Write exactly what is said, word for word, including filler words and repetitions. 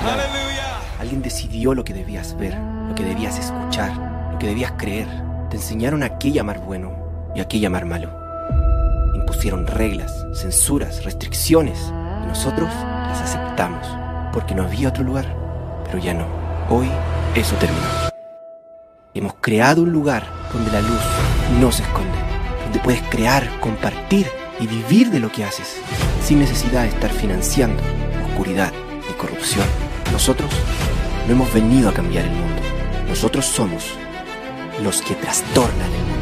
clave. Alguien decidió lo que debías ver, lo que debías escuchar, lo que debías creer. Te enseñaron a qué llamar bueno y a qué llamar malo. Impusieron reglas, censuras, restricciones, y nosotros las aceptamos, porque no había otro lugar. Pero ya no. Hoy eso terminó. Hemos creado un lugar donde la luz no se esconde, donde puedes crear, compartir y vivir de lo que haces, sin necesidad de estar financiando oscuridad y corrupción. Nosotros no hemos venido a cambiar el mundo. Nosotros somos los que trastornan el mundo.